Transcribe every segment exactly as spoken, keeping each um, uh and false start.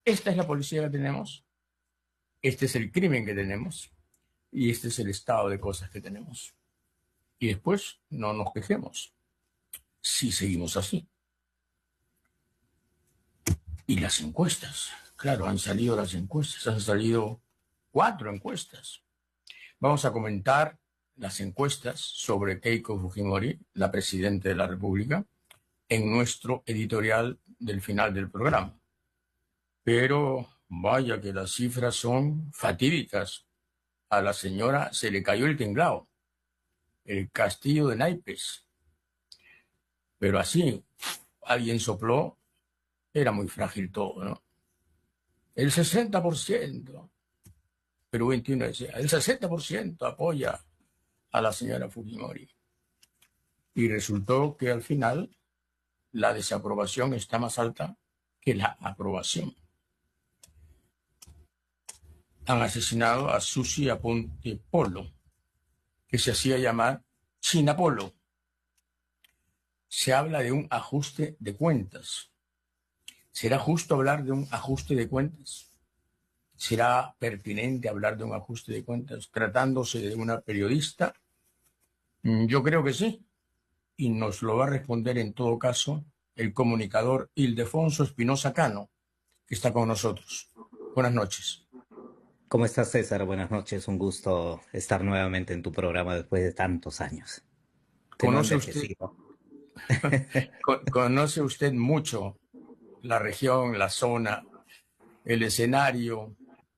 Esta es la policía que tenemos, este es el crimen que tenemos y este es el estado de cosas que tenemos. Y después no nos quejemos si seguimos así. Y las encuestas, claro, han salido las encuestas, han salido cuatro encuestas. Vamos a comentar las encuestas sobre Keiko Fujimori, la presidenta de la República, en nuestro editorial del final del programa. Pero vaya que las cifras son fatídicas. A la señora se le cayó el tinglao, el castillo de naipes. Pero así, alguien sopló, era muy frágil todo, ¿no? El sesenta por ciento, Perú veintiuno decía, el sesenta por ciento apoya a la señora Fujimori. Y resultó que al final la desaprobación está más alta que la aprobación. Han asesinado a Susi Aponte Polo, que se hacía llamar China Polo. Se habla de un ajuste de cuentas. ¿Será justo hablar de un ajuste de cuentas? ¿Será pertinente hablar de un ajuste de cuentas tratándose de una periodista? Yo creo que sí. Y nos lo va a responder en todo caso el comunicador Ildefonso Espinosa Cano, que está con nosotros. Buenas noches. ¿Cómo estás, César? Buenas noches. Un gusto estar nuevamente en tu programa después de tantos años. Te no ¿Conoce usted, envejecido. conoce usted mucho la región, la zona, el escenario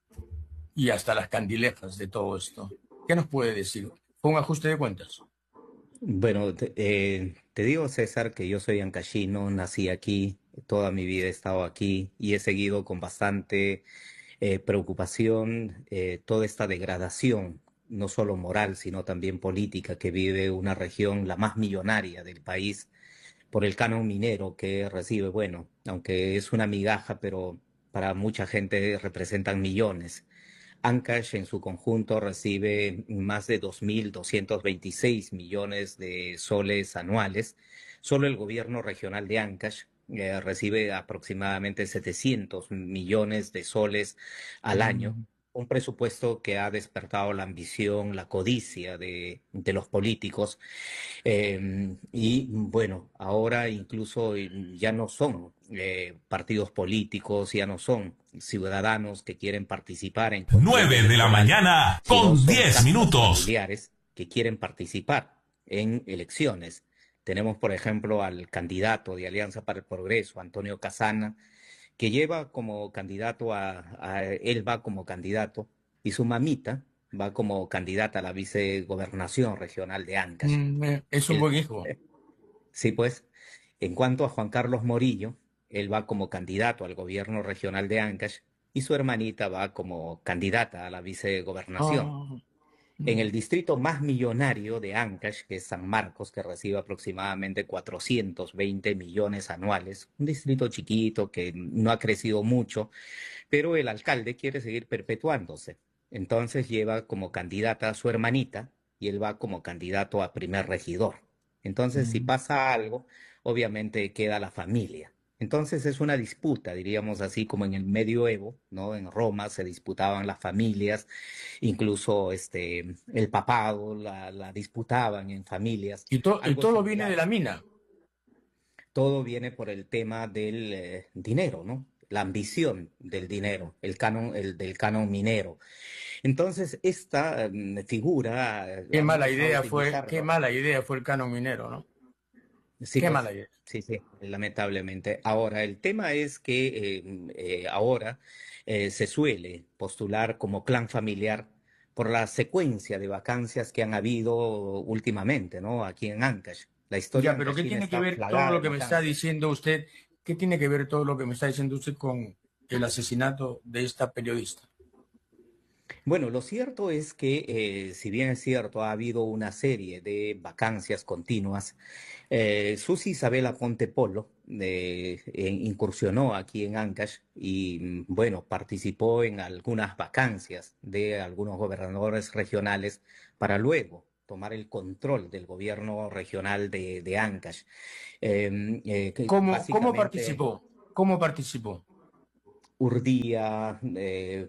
y hasta las candilejas de todo esto? ¿Qué nos puede decir? ¿Fue un ajuste de cuentas? Bueno, te, eh, te digo, César, que yo soy ancashino, nací aquí, toda mi vida he estado aquí y he seguido con bastante eh, preocupación eh, toda esta degradación, no solo moral, sino también política, que vive una región la más millonaria del país por el canon minero que recibe. Bueno, aunque es una migaja, pero para mucha gente representan millones. Ancash en su conjunto recibe más de dos mil doscientos veintiséis millones de soles anuales. Solo el gobierno regional de Ancash eh, recibe aproximadamente setecientos millones de soles al año. Mm. Un presupuesto que ha despertado la ambición, la codicia de, de los políticos. Eh, y bueno, ahora incluso ya no son eh, partidos políticos, ya no son ciudadanos que quieren participar en contienda nueve de la electoral, mañana sino con son diez castas minutos. familiares que quieren participar en elecciones. Tenemos, por ejemplo, al candidato de Alianza para el Progreso, Antonio Casana, que lleva como candidato a, a él va como candidato y su mamita va como candidata a la vicegobernación regional de Ancash. Mm, eh, es un El, buen hijo. sí, pues, en cuanto a Juan Carlos Morillo, él va como candidato al gobierno regional de Ancash y su hermanita va como candidata a la vicegobernación. Ah, En mm. el distrito más millonario de Ancash, que es San Marcos, que recibe aproximadamente cuatrocientos veinte millones anuales, un distrito chiquito que no ha crecido mucho, pero el alcalde quiere seguir perpetuándose. Entonces lleva como candidata a su hermanita y él va como candidato a primer regidor. Entonces, si Mm. pasa algo, obviamente queda la familia. Entonces es una disputa, diríamos así, como en el medioevo, ¿no? En Roma se disputaban las familias, incluso este, el papado la, la disputaban en familias, Y, to- y algo todo viene de similar. la mina. Todo viene por el tema del eh, dinero, ¿no? La ambición del dinero, el canon, el del canon minero. Entonces, esta eh, figura eh, Qué han mala empezado a idea fue, qué utilizarlo. mala idea fue el canon minero, ¿no? Sí, Qué mala pues, idea. sí, sí, lamentablemente. Ahora, el tema es que eh, eh, ahora eh, se suele postular como clan familiar por la secuencia de vacancias que han habido últimamente, ¿no? Aquí en Ancash. La historia Ya, pero ¿qué ancashina tiene que está ver todo plagada lo de que me está vacancias. diciendo usted? ¿Qué tiene que ver todo lo que me está diciendo usted con el asesinato de esta periodista? Bueno, lo cierto es que, eh, si bien es cierto, ha habido una serie de vacancias continuas. eh, Susi Isabela Ponte Polo eh, eh, incursionó aquí en Ancash y, mm, bueno, participó en algunas vacancias de algunos gobernadores regionales para luego tomar el control del gobierno regional de, de Ancash. Eh, eh, que ¿Cómo, cómo básicamente participó? ¿Cómo participó? urdía, eh,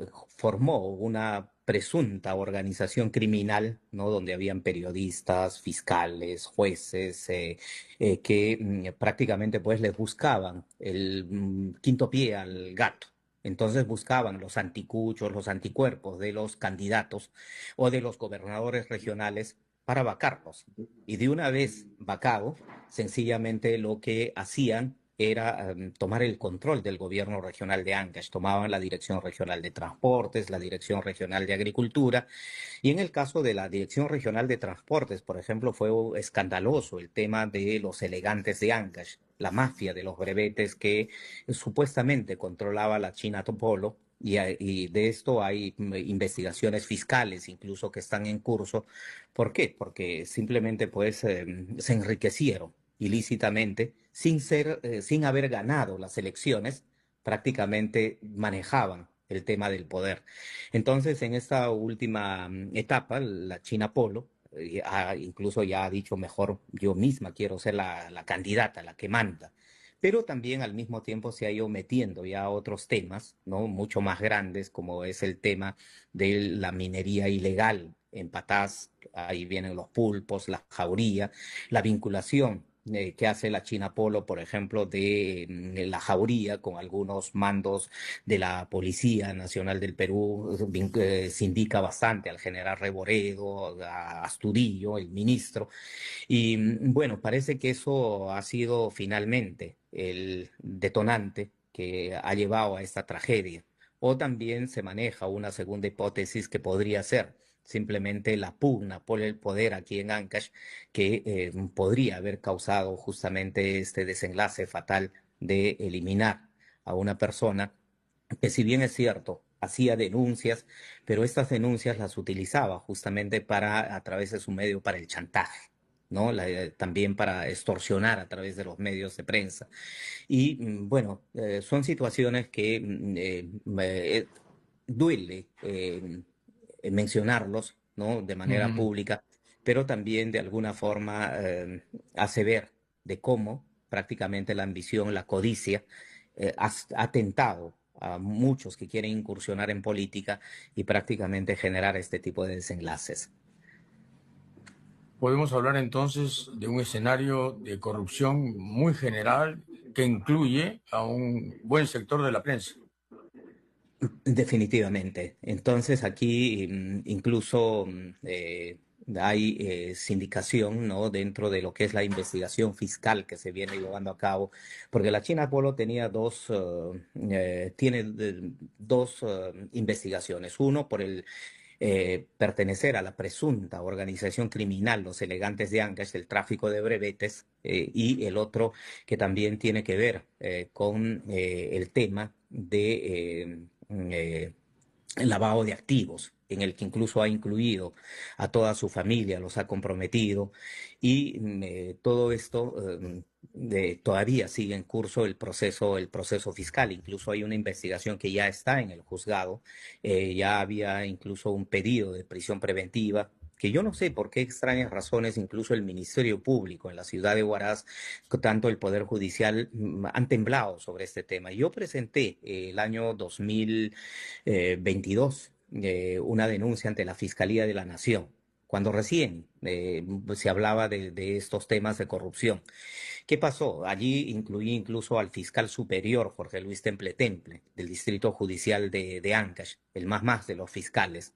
formó una presunta organización criminal, ¿no? Donde habían periodistas, fiscales, jueces, eh, eh, que mm, prácticamente pues les buscaban el mm, quinto pie al gato. Entonces buscaban los anticuchos, los anticuerpos de los candidatos o de los gobernadores regionales para vacarlos. Y de una vez vacado, sencillamente lo que hacían era um, tomar el control del gobierno regional de Ancash. Tomaban la Dirección Regional de Transportes, la Dirección Regional de Agricultura, y en el caso de la Dirección Regional de Transportes, por ejemplo, fue escandaloso el tema de los elegantes de Ancash, la mafia de los brevetes que eh, supuestamente controlaba la China Polo. Y, y, de esto hay mm, investigaciones fiscales incluso que están en curso. ¿Por qué? Porque simplemente pues eh, se enriquecieron ilícitamente sin ser, eh, sin haber ganado las elecciones, prácticamente manejaban el tema del poder. Entonces, en esta última mm, etapa, la China Polo, eh, ha- incluso ya ha dicho mejor, yo misma quiero ser la, la candidata, la que manda. Pero también al mismo tiempo se ha ido metiendo ya a otros temas, ¿no? Mucho más grandes, como es el tema de la minería ilegal en Patás, ahí vienen los pulpos, la jauría, la vinculación eh, que hace la China Polo, por ejemplo, de mm, la jauría con algunos mandos de la Policía Nacional del Perú, vin- eh, se indica bastante al general Reboredo, a Astudillo, el ministro, y mm, bueno, parece que eso ha sido finalmente el detonante que ha llevado a esta tragedia. O también se maneja una segunda hipótesis que podría ser simplemente la pugna por el poder aquí en Ancash, que eh, podría haber causado justamente este desenlace fatal de eliminar a una persona que, si bien es cierto, hacía denuncias, pero estas denuncias las utilizaba justamente para, a través de su medio, para el chantaje. ¿No? La, eh, también para extorsionar a través de los medios de prensa. Y mm, bueno, eh, son situaciones que mm, eh, me- eh, duele eh, mencionarlos, ¿no? De manera Ujú. pública, pero también de alguna forma eh, hace ver de cómo prácticamente la ambición, la codicia, eh, ha, ha tentado a muchos que quieren incursionar en política y prácticamente generar este tipo de desenlaces. Podemos hablar entonces de un escenario de corrupción muy general que incluye a un buen sector de la prensa. Definitivamente. Entonces aquí mm, incluso mm, eh, hay eh, sindicación, ¿no? Dentro de lo que es la investigación fiscal que se viene llevando a cabo, porque la China Polo tenía dos, eh, eh, tiene eh, dos eh, investigaciones. Uno por el eh, pertenecer a la presunta organización criminal Los Elegantes de Ancash, el tráfico de brevetes, eh, y el otro que también tiene que ver eh, con eh, el tema de eh, eh, lavado de activos, en el que incluso ha incluido a toda su familia, los ha comprometido, y mm, eh, todo esto eh, de- todavía sigue en curso el proceso, el proceso fiscal. Incluso hay una investigación que ya está en el juzgado, eh, ya había incluso un pedido de prisión preventiva. Que yo no sé por qué extrañas razones, incluso el Ministerio Público en la ciudad de Huaraz, tanto el Poder Judicial, mm, han temblado sobre este tema. Yo presenté eh, el año dos mil eh, veintidós eh, una denuncia ante la Fiscalía de la Nación, cuando recién eh, se hablaba de, de estos temas de corrupción. ¿Qué pasó? Allí incluí incluso al fiscal superior, Jorge Luis Temple Temple, del Distrito Judicial de, de Ancash, el más más de los fiscales.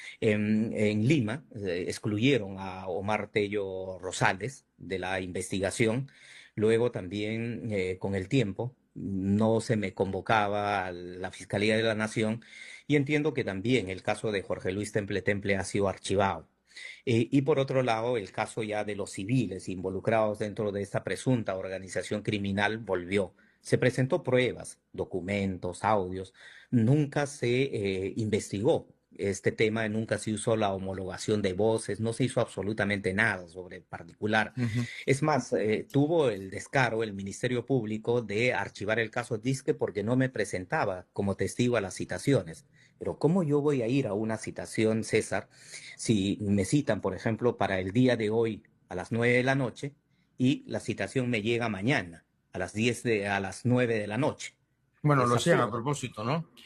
En, en Lima eh, excluyeron a Omar Tello Rosales de la investigación. Luego también, eh, con el tiempo, no se me convocaba a la Fiscalía de la Nación, y entiendo que también el caso de Jorge Luis Temple Temple ha sido archivado. Eh, y por otro lado, el caso ya de los civiles involucrados dentro de esta presunta organización criminal volvió. Se presentó pruebas, documentos, audios. Nunca se eh, investigó este tema, nunca se usó la homologación de voces, no se hizo absolutamente nada sobre el particular. Ujú. Es más, eh, tuvo el descaro el Ministerio Público de archivar el caso Disque porque no me presentaba como testigo a las citaciones. Pero ¿cómo yo voy a ir a una citación, César, si me citan, por ejemplo, para el día de hoy a las nueve de la noche y la citación me llega mañana a las diez de, a las nueve de la noche? Bueno, lo Es decían a absurdo. propósito, ¿no?